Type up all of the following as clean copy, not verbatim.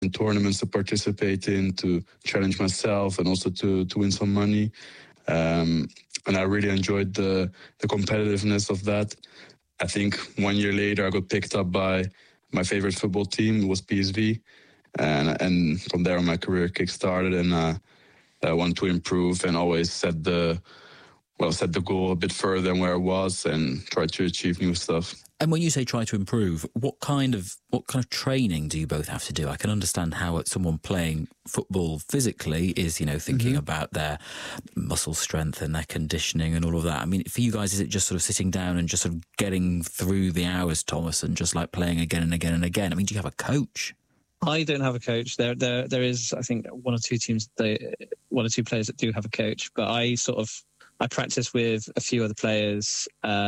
tournaments to participate in, to challenge myself, and also to win some money. And I really enjoyed the competitiveness of that. I think 1 year later, I got picked up by my favorite football team. It was PSV. And from there, my career kick-started, and I wanted to improve and always set the goal a bit further than where I was and try to achieve new stuff. And when you say try to improve, what kind of training do you both have to do? I can understand how someone playing football physically is, thinking about their muscle strength and their conditioning and all of that. I mean, for you guys, is it just sort of sitting down and just sort of getting through the hours, Thomas, and just like playing again and again and again? I mean, do you have a coach? I don't have a coach. There is, I think, one or two players that do have a coach, but I practice with a few other players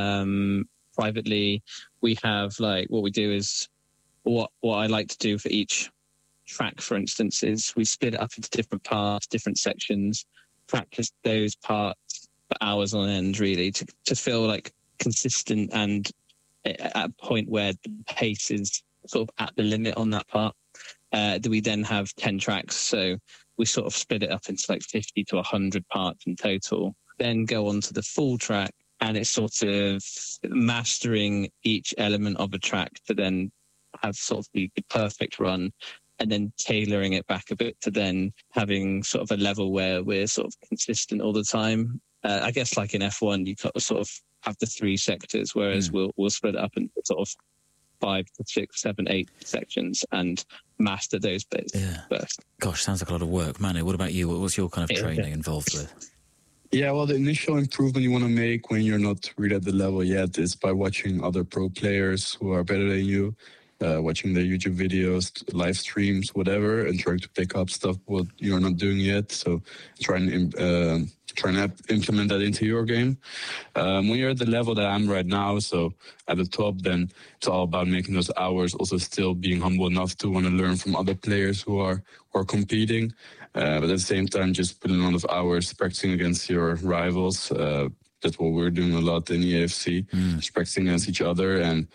privately. We have what we do is what I like to do for each track, for instance, is we split it up into different parts, different sections, practice those parts for hours on end, really, to feel like consistent and at a point where the pace is sort of at the limit on that part. We then have 10 tracks, so we sort of split it up into like 50 to 100 parts in total. Then go on to the full track, and it's sort of mastering each element of a track to then have sort of the perfect run, and then tailoring it back a bit to then having sort of a level where we're sort of consistent all the time. I guess like in F1, you sort of have the 3 sectors, whereas we'll split it up into sort of 5 to 6, 7, 8 sections and master those bits first. Gosh, sounds like a lot of work. Manu, what about you? What's your kind of training involved with? Yeah, well, the initial improvement you want to make when you're not really at the level yet is by watching other pro players who are better than you, watching their YouTube videos, live streams, whatever, and trying to pick up stuff what you're not doing yet. So trying to implement that into your game. When you're at the level that I'm right now, so at the top, then it's all about making those hours, also still being humble enough to want to learn from other players who are competing. But at the same time, just putting a lot of hours practicing against your rivals. That's what we're doing a lot in EAFC, just practicing against each other. And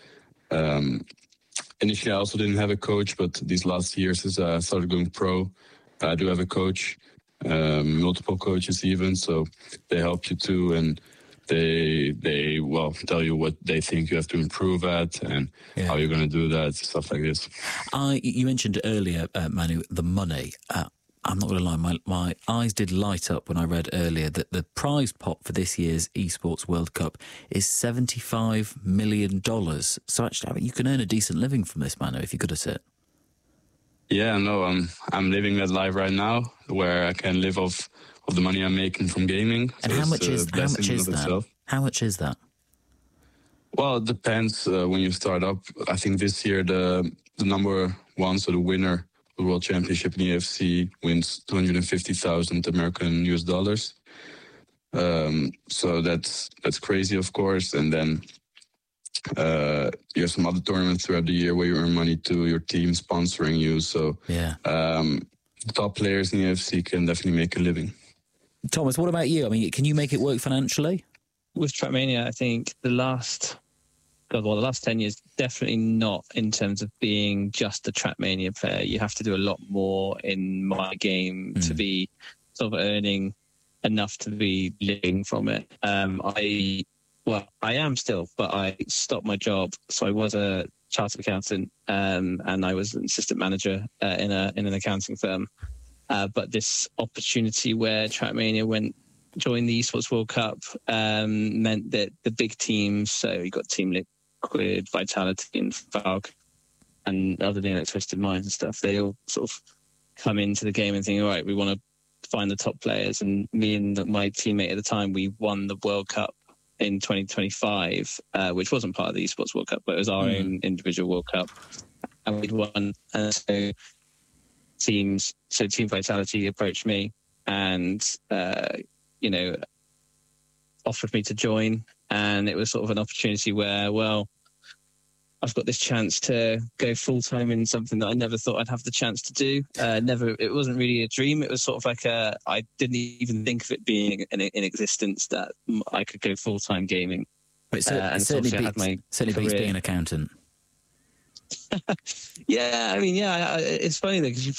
initially, I also didn't have a coach, but these last years, since I started going pro, I do have a coach, multiple coaches even, so they help you too, and they tell you what they think you have to improve at and how you're going to do that, stuff like this. You mentioned earlier, Manu, the money. I'm not going to lie, my eyes did light up when I read earlier that the prize pot for this year's Esports World Cup is $75 million. So actually, I mean, you can earn a decent living from this, Manu, if you're good at it. Yeah, no, I'm living that life right now, where I can live off of the money I'm making from gaming. And so how much is that? How much is that? Well, it depends when you start up. I think this year the number one, so the winner, the World Championship in EFC, wins $250,000 American US dollars. So that's crazy, of course. And then you have some other tournaments throughout the year where you earn money to your team sponsoring you. So the top players in the UFC can definitely make a living. Thomas, what about you? I mean, can you make it work financially? With Trackmania, I think the last 10 years, definitely not in terms of being just a Trackmania player. You have to do a lot more in my game to be sort of earning enough to be living from it. I am still, but I stopped my job. So I was a chartered accountant and I was an assistant manager in an accounting firm. But this opportunity where Trackmania joined the Esports World Cup meant that the big teams, so you got Team Liquid, Vitality and Valk and other than Twisted Minds and stuff, they all sort of come into the game and think, all right, we want to find the top players. And me and my teammate at the time, we won the World Cup in 2025, which wasn't part of the Esports World Cup, but it was our own individual World Cup. And we'd won. And so Team Vitality approached me and, offered me to join. And it was sort of an opportunity where, well, I've got this chance to go full time in something that I never thought I'd have the chance to do. It wasn't really a dream. It was sort of like I didn't even think of it being in existence that I could go full time gaming. But certainly beats being an accountant. Yeah, I mean, yeah, it's funny though because